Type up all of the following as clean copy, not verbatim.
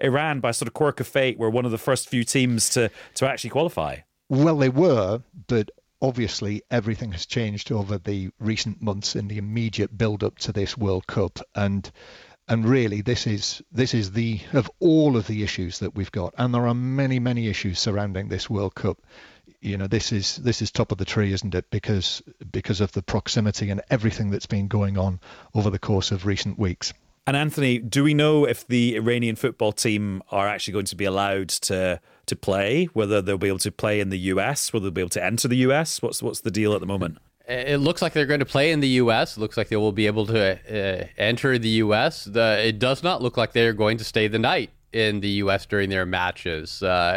Iran, by sort of quirk of fate, were one of the first few teams to actually qualify. Well, they were, but obviously everything has changed over the recent months in the immediate build-up to this World Cup, and really this is the of all of the issues that we've got, and there are many issues surrounding this World Cup. This is top of the tree, isn't it? Because of the proximity and everything that's been going on over the course of recent weeks. And Anthony, do we know if the Iranian football team are actually going to be allowed to play? Whether they'll be able to play in the US? Whether they'll be able to enter the US? What's the deal at the moment? It looks like they're going to play in the U.S. It looks like they will be able to enter the U.S. It does not look like they're going to stay the night in the U.S. during their matches.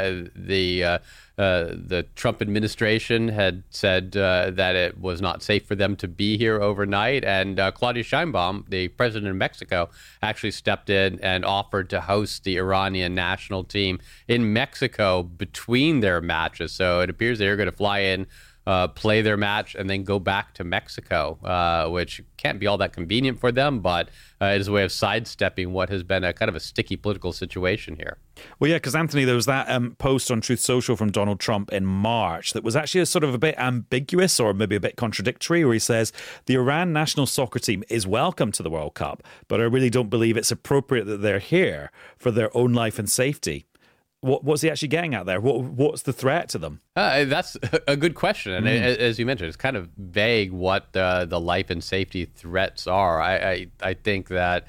The Trump administration had said that it was not safe for them to be here overnight, and Claudia Sheinbaum, the president of Mexico, actually stepped in and offered to host the Iranian national team in Mexico between their matches. So it appears they're going to fly in, play their match, and then go back to Mexico, which can't be all that convenient for them, but it is a way of sidestepping what has been a kind of a sticky political situation here. Well, yeah, because Anthony, there was that post on Truth Social from Donald Trump in March that was actually a sort of a bit ambiguous or maybe a bit contradictory, where he says the Iran national soccer team is welcome to the World Cup, but I really don't believe it's appropriate that they're here for their own life and safety. What's he actually getting at there? What's the threat to them? That's a good question. And as you mentioned, it's kind of vague what the life and safety threats are. I think that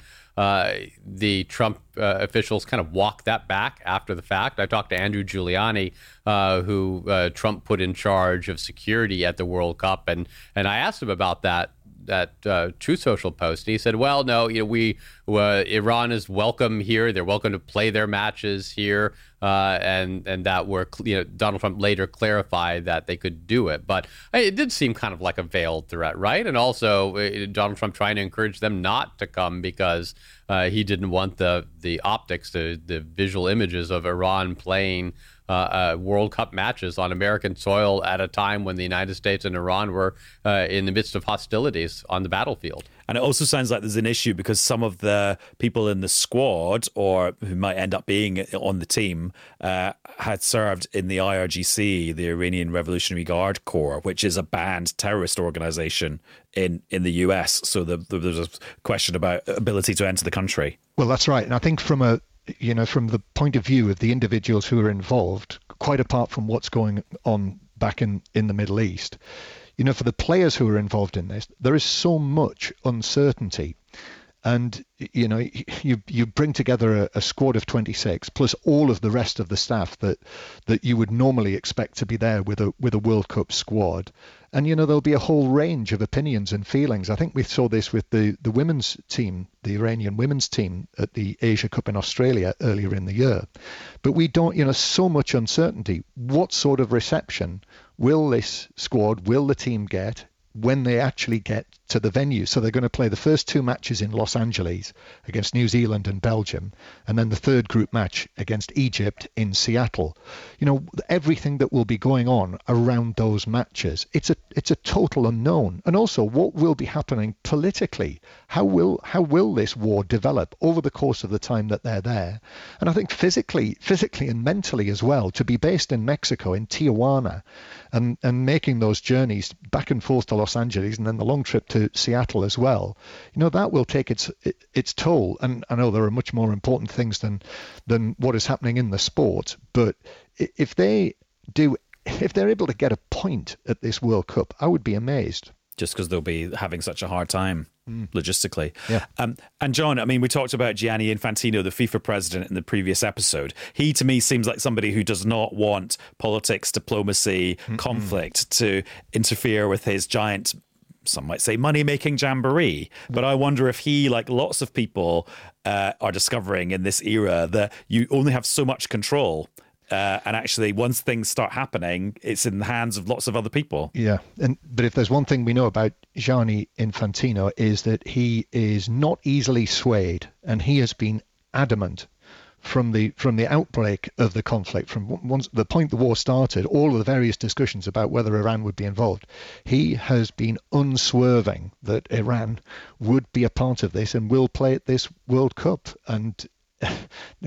the Trump officials kind of walked that back after the fact. I talked to Andrew Giuliani, who Trump put in charge of security at the World Cup, and I asked him about that Truth Social post. And he said, well, no, Iran is welcome here. They're welcome to play their matches here. And that Donald Trump later clarified that they could do it. But it did seem kind of like a veiled threat, right? And also Donald Trump trying to encourage them not to come because he didn't want the optics, the visual images of Iran playing World Cup matches on American soil at a time when the United States and Iran were in the midst of hostilities on the battlefield. And it also sounds like there's an issue because some of the people in the squad, or who might end up being on the team, had served in the IRGC, the Iranian Revolutionary Guard Corps, which is a banned terrorist organization in the US. So there's a question about ability to enter the country. Well, that's right. And I think from the point of view of the individuals who are involved, quite apart from what's going on back in the Middle East, for the players who are involved in this, there is so much uncertainty. And, you bring together a squad of 26 plus all of the rest of the staff that you would normally expect to be there with a World Cup squad. And, there'll be a whole range of opinions and feelings. I think we saw this with the women's team, the Iranian women's team at the Asia Cup in Australia earlier in the year. But we don't, so much uncertainty. What sort of reception will this squad, will the team get when they actually get to the venue? So they're going to play the first two matches in Los Angeles against New Zealand and Belgium, and then the third group match against Egypt in Seattle. Everything that will be going on around those matches, it's a total unknown. And also, what will be happening politically? How will this war develop over the course of the time that they're there? And I think physically and mentally as well, to be based in Mexico, in Tijuana, and making those journeys back and forth to Los Angeles and then the long trip to Seattle as well, that will take its toll. And I know there are much more important things than what is happening in the sport, but if they're able to get a point at this World Cup, I would be amazed. Just because they'll be having such a hard time logistically. Yeah. And John, we talked about Gianni Infantino, the FIFA president, in the previous episode. He, to me, seems like somebody who does not want politics, diplomacy, conflict to interfere with his giant, some might say, money-making jamboree. But I wonder if he, like lots of people, are discovering in this era that you only have so much control. And actually, once things start happening, it's in the hands of lots of other people. Yeah, but if there's one thing we know about Gianni Infantino, is that he is not easily swayed, and he has been adamant from the outbreak of the conflict, from once the point the war started, all of the various discussions about whether Iran would be involved. He has been unswerving that Iran would be a part of this and will play at this World Cup. And